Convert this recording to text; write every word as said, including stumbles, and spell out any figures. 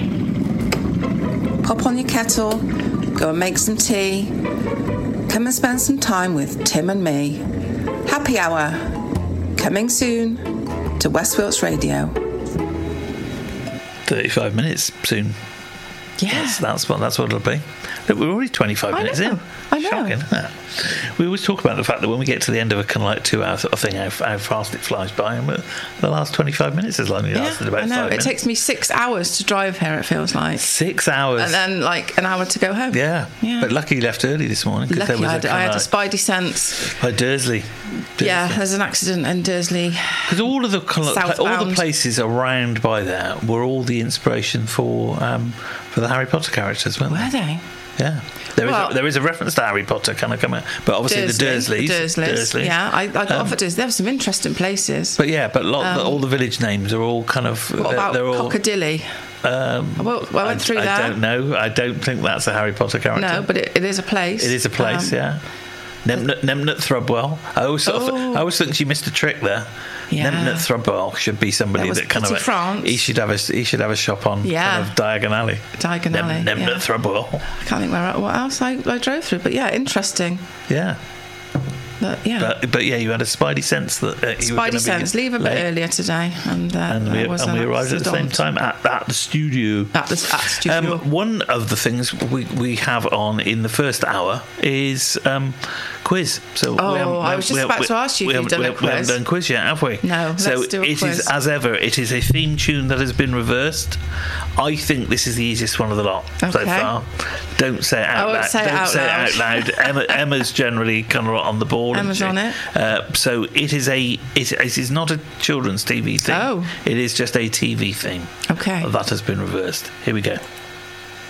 Pop on your kettle, go and make some tea. Come and spend some time with Tim and me. Happy Hour, coming soon to West Wilts Radio. thirty-five minutes soon. Yeah. That's, that's what that's what it'll be. Look, we're already twenty-five I minutes know, in. I know. Shocking, isn't it? We always talk about the fact that when we get to the end of a kind of like two-hour sort of thing, how, how fast it flies by, and the last twenty-five minutes has only Yeah, lasted about I know. five It minutes. takes me six hours to drive here, it feels like. Six hours. And then like an hour to go home. Yeah. Yeah. But lucky you left early this morning. 'Cause Lucky there was I a had, I kind had of a like, spidey sense. by Dursley. Dursley. Yeah, there's an accident in Dursley. Because all of the kind of- all the Southbound. places around by there were all the inspiration for um, for the Harry Potter characters, weren't Were they? they? Yeah. There is Well- a, there is a reference to Harry Potter kind of coming, but obviously Dursley, the Dursleys. the Dursleys. Dursleys. Yeah, I, I got Um, off at Dursley. There were some interesting places. But yeah, but lot, Um, all the village names are all kind of. What they're, about they're all. Cockadilly? Um, I went- I went through I, there. I don't know. I don't think that's a Harry Potter character. No, but it, it is a place. it is a place. Um, yeah. Nemnut, Nemnut Thrubwell. I always sort of, Oh. I always think she missed a trick there. Yeah. Nemnut Thrubwell should be somebody That was that kind Petit of. France. He should have a he should have a shop on Yeah. kind of Diagon Alley. Diagon Alley, Nem, Nemnut yeah. Thrubwell. I can't think where what else I, I drove through, but yeah, interesting. Yeah. But yeah, But but yeah, you had a spidey sense that uh, you were gonna spidey be sense. Leave a bit late. earlier today, and uh, And we, there was and we an arrived at the same accident. time at, at the studio. At the, at the studio. Um, one of the things we, we have on in the first hour is um, quiz. So Oh, we haven't- I was we just haven't- about to ask you we if you've haven't- done a we haven't- We haven't quiz. done quiz yet, have we? No, So let's do a it quiz. is, as ever, it is a theme tune that has been reversed. I think this is the easiest one of the lot so Okay. far. Don't say it out I won't loud. say it Don't out say loud. it out loud. Emma, Emma's generally kind of on the ball. isn't Emma's she? on it. Uh, so it is a. It, it is not a children's T V thing. Oh. It is just a T V thing. Okay. That has been reversed. Here we go.